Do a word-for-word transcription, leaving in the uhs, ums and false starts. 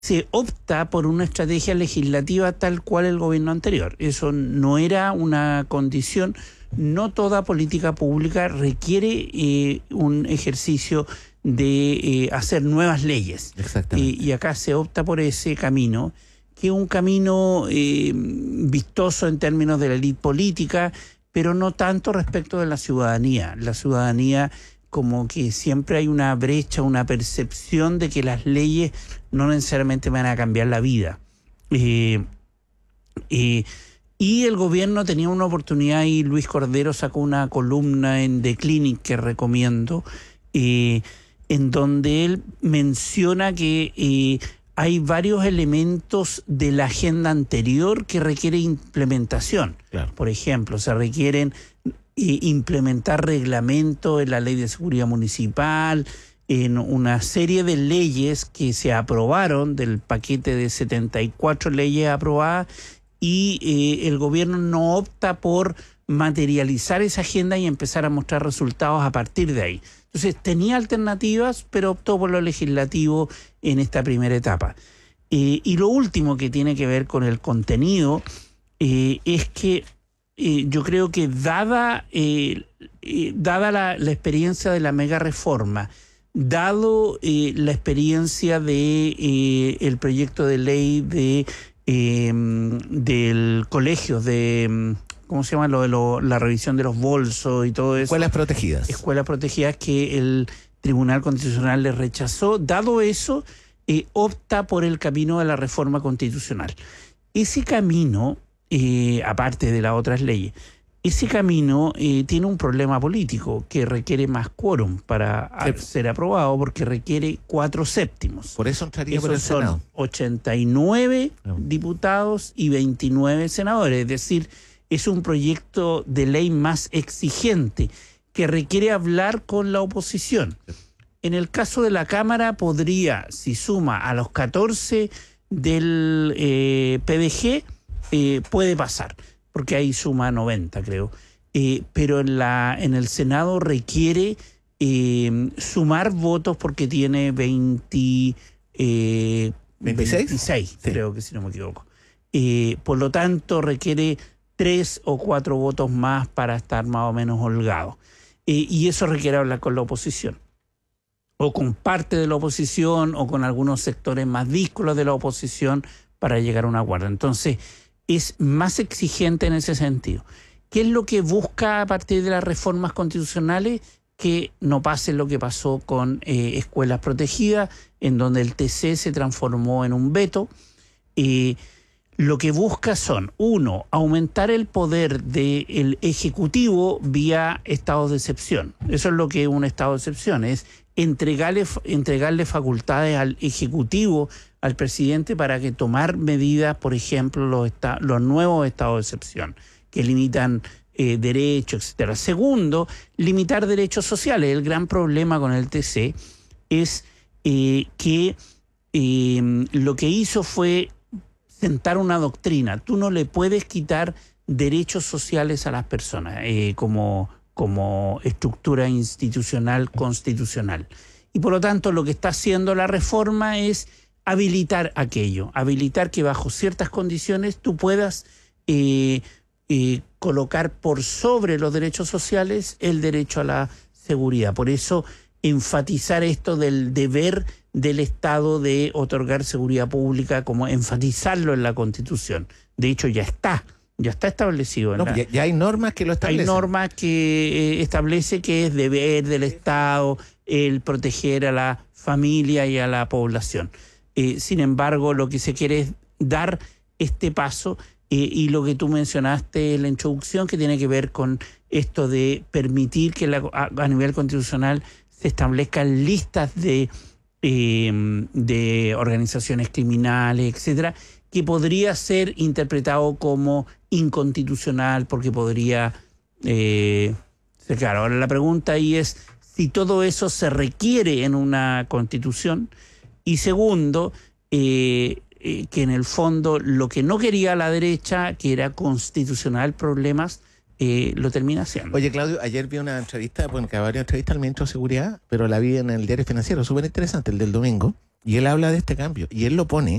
se opta por una estrategia legislativa tal cual el gobierno anterior. Eso no era una condición. No toda política pública requiere eh, un ejercicio de eh, hacer nuevas leyes. Exactamente. Eh, y acá se opta por ese camino, que es un camino eh, vistoso en términos de la élite política, pero no tanto respecto de la ciudadanía. La ciudadanía, como que siempre hay una brecha, una percepción de que las leyes no necesariamente van a cambiar la vida. Eh, eh, y el gobierno tenía una oportunidad, y Luis Cordero sacó una columna en The Clinic que recomiendo, eh, en donde él menciona que eh, hay varios elementos de la agenda anterior que requieren implementación. Claro. Por ejemplo, se requieren eh, implementar reglamentos en la Ley de Seguridad Municipal, en una serie de leyes que se aprobaron del paquete de setenta y cuatro leyes aprobadas, y eh, el gobierno no opta por materializar esa agenda y empezar a mostrar resultados a partir de ahí. Entonces tenía alternativas, pero optó por lo legislativo en esta primera etapa. Eh, y lo último que tiene que ver con el contenido eh, es que eh, yo creo que dada, eh, eh, dada la, la experiencia de la mega reforma, dado eh, la experiencia de eh, el proyecto de ley de eh, del colegio de ¿cómo se llama? Lo de lo, la revisión de los bolsos y todo eso. Escuelas protegidas. Escuelas protegidas que el Tribunal Constitucional le rechazó. Dado eso, eh, opta por el camino de la reforma constitucional. Ese camino, eh, aparte de las otras leyes, ese camino eh, tiene un problema político que requiere más quórum para sí. ser aprobado, porque requiere cuatro séptimos. Por eso entraría Esos por el son Senado. ochenta y nueve no. diputados y veintinueve senadores. Es decir, es un proyecto de ley más exigente que requiere hablar con la oposición. En el caso de la Cámara podría, si suma a los catorce del eh, P D G, eh, puede pasar, porque ahí suma noventa, creo. Eh, pero en, la, en el Senado requiere eh, sumar votos porque tiene veinte, eh, ¿veintiséis? veintiséis, sí. Creo que si no me equivoco. Eh, por lo tanto, requiere tres o cuatro votos más para estar más o menos holgado. Eh, y eso requiere hablar con la oposición, o con parte de la oposición, o con algunos sectores más díscolos de la oposición para llegar a un acuerdo. Entonces, es más exigente en ese sentido. ¿Qué es lo que busca a partir de las reformas constitucionales? Que no pase lo que pasó con eh, escuelas protegidas, en donde el T C se transformó en un veto. Eh, Lo que busca son, uno, aumentar el poder del Ejecutivo vía estados de excepción. Eso es lo que es un estado de excepción, es entregarle, entregarle facultades al Ejecutivo, al presidente, para que tomar medidas, por ejemplo, los, esta, los nuevos estados de excepción, que limitan eh, derechos, etcétera. Segundo, limitar derechos sociales. El gran problema con el T C es eh, que eh, lo que hizo fue sentar una doctrina. Tú no le puedes quitar derechos sociales a las personas eh, como, como estructura institucional constitucional. Y por lo tanto lo que está haciendo la reforma es habilitar aquello, habilitar que bajo ciertas condiciones tú puedas eh, eh, colocar por sobre los derechos sociales el derecho a la seguridad. Por eso enfatizar esto del deber del Estado de otorgar seguridad pública, como enfatizarlo en la Constitución. De hecho, ya está, ya está establecido. En no, la, ya, ya hay normas que lo establecen. Hay normas que eh, establece que es deber del Estado el proteger a la familia y a la población. Eh, sin embargo, lo que se quiere es dar este paso eh, y lo que tú mencionaste en la introducción, que tiene que ver con esto de permitir que la, a, a nivel constitucional se establezcan listas de Eh, de organizaciones criminales, etcétera, que podría ser interpretado como inconstitucional porque podría eh, ser claro. Ahora la pregunta ahí es si todo eso se requiere en una constitución, y segundo, eh, eh, que en el fondo lo que no quería la derecha, que era constitucional problemas, Eh, lo termina haciendo. Oye, Claudio, ayer vi una entrevista, bueno, que varias entrevistas al ministro de Seguridad, pero la vi en el Diario Financiero, súper interesante, el del domingo, Y él habla de este cambio. Y él lo pone